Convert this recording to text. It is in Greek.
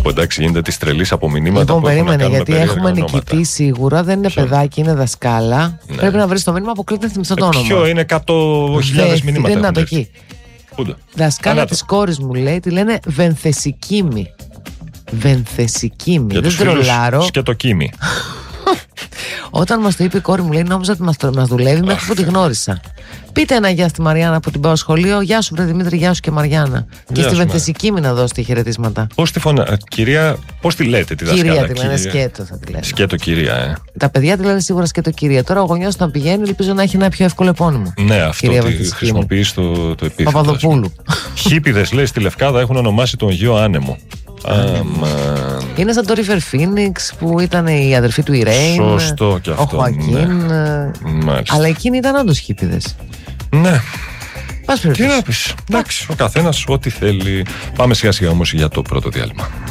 εντάξει, γίνεται τη τρελή από μηνύματα. Λοιπόν, που περίμενε, γιατί έχουμε ονόματα. νικητή σίγουρα. Δεν είναι παιδάκι, είναι δασκάλα. Ναι. Πρέπει να βρει το μήνυμα, αποκλείται να θυμηθώ το όνομα. Ποιο είναι 100.000 μηνύματα. Δεν είναι το εκεί. Πούντα. Δασκάλα τη κόρη μου λέει, τη λένε Βενθεσικίμη. Βενθεσικίμη. Δεν τρολάρω. Σκετοκίμη. Όταν μας το είπε η κόρη μου, λέει, νόμιζα ότι μας δουλεύει μέχρι που τη γνώρισα. Πείτε ένα γεια στη Μαριάννα που την πάω σχολείο. Γεια σου, βρε Δημήτρη, γεια σου και Μαριάννα. Και στη Βενθεσικίμη να δώσετε χαιρετίσματα. Πώς τη κυρία, πώς τη λέτε τη δασκάλα? Κυρία τη λένε, σκέτο θα τη λένε. Σκέτο κυρία, Τα παιδιά τη λένε σίγουρα σκέτο κυρία. Τώρα ο γονιός όταν πηγαίνει, ελπίζω να έχει ένα πιο εύκολο επώνυμο. Ναι, αυτό χρησιμοποιεί το επίθετο. Παπαδοπούλου. Χίπηδες, λέει, στη Λευκάδα έχουν ονομάσει τον γιο Άνεμο. Είναι σαν το River Phoenix που ήταν η αδερφή του Ιρέιν. Σωστό και αυτό. Ο Χωακίν. Αλλά εκείνοι ήταν όντως χίπηδες. Ναι. Πας Τι να πεις. Εντάξει, ο καθένας ό,τι θέλει. Πάμε σιγά σιγά όμως για το πρώτο διάλειμμα.